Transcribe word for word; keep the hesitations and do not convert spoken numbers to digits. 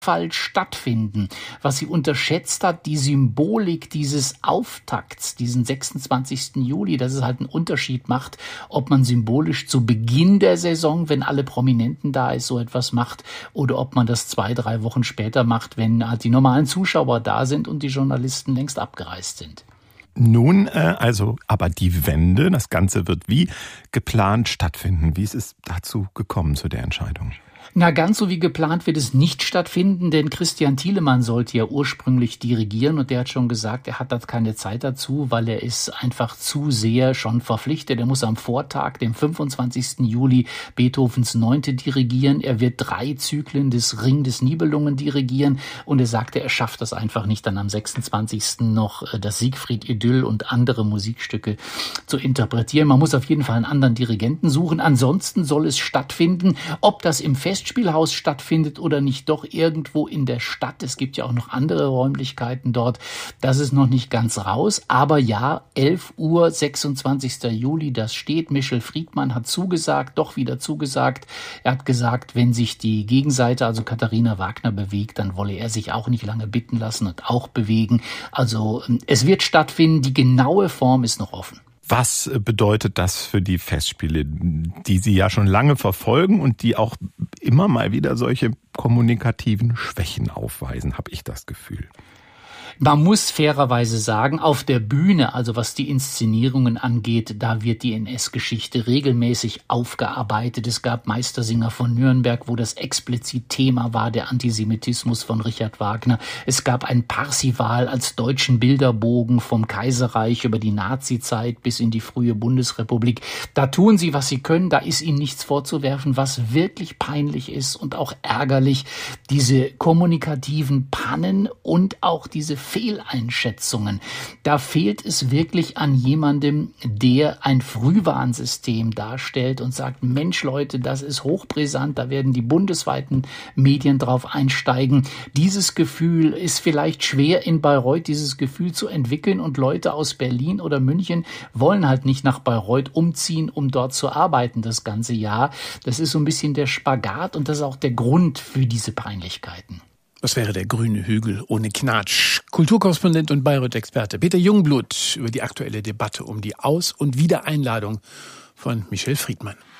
Fall stattfinden. Was sie unterschätzt hat, die Symbolik dieses Auftakts, diesen sechsundzwanzigsten Juli, dass es halt einen Unterschied macht, ob man symbolisch zu Beginn der Saison, wenn alle Prominenten da ist, so etwas macht, oder ob man das zwei, drei Wochen später macht, wenn halt die normalen Zuschauer da sind und die Journalisten längst abgereist sind. Nun, äh, also, aber die Wende, das Ganze wird wie geplant stattfinden. Wie ist es dazu gekommen, zu der Entscheidung? Na, ganz so wie geplant wird es nicht stattfinden, denn Christian Thielemann sollte ja ursprünglich dirigieren und der hat schon gesagt, er hat da keine Zeit dazu, weil er ist einfach zu sehr schon verpflichtet. Er muss am Vortag, dem fünfundzwanzigsten Juli, Beethovens Neunte dirigieren. Er wird drei Zyklen des Ring des Nibelungen dirigieren und er sagte, er schafft das einfach nicht, dann am sechsundzwanzigsten noch das Siegfried-Idyll und andere Musikstücke zu interpretieren. Man muss auf jeden Fall einen anderen Dirigenten suchen. Ansonsten soll es stattfinden, ob das im Fest Festspielhaus stattfindet oder nicht doch irgendwo in der Stadt. Es gibt ja auch noch andere Räumlichkeiten dort. Das ist noch nicht ganz raus. Aber ja, elf Uhr, sechsundzwanzigsten Juli, das steht. Michel Friedmann hat zugesagt, doch wieder zugesagt. Er hat gesagt, wenn sich die Gegenseite, also Katharina Wagner, bewegt, dann wolle er sich auch nicht lange bitten lassen und auch bewegen. Also es wird stattfinden. Die genaue Form ist noch offen. Was bedeutet das für die Festspiele, die Sie ja schon lange verfolgen und die auch immer mal wieder solche kommunikativen Schwächen aufweisen, habe ich das Gefühl? Man muss fairerweise sagen, auf der Bühne, also was die Inszenierungen angeht, da wird die N S-Geschichte regelmäßig aufgearbeitet. Es gab Meistersinger von Nürnberg, wo das explizit Thema war, der Antisemitismus von Richard Wagner. Es gab ein Parsival als deutschen Bilderbogen vom Kaiserreich über die Nazizeit bis in die frühe Bundesrepublik. Da tun sie, was sie können, da ist ihnen nichts vorzuwerfen. Was wirklich peinlich ist und auch ärgerlich, diese kommunikativen Pannen und auch diese Fehleinschätzungen. Da fehlt es wirklich an jemandem, der ein Frühwarnsystem darstellt und sagt, Mensch Leute, das ist hochbrisant, da werden die bundesweiten Medien drauf einsteigen. Dieses Gefühl ist vielleicht schwer in Bayreuth, dieses Gefühl zu entwickeln und Leute aus Berlin oder München wollen halt nicht nach Bayreuth umziehen, um dort zu arbeiten das ganze Jahr. Das ist so ein bisschen der Spagat und das ist auch der Grund für diese Peinlichkeiten. Das wäre der grüne Hügel ohne Knatsch. Kulturkorrespondent und Bayreuth-Experte Peter Jungblut über die aktuelle Debatte um die Aus- und Wiedereinladung von Michel Friedmann.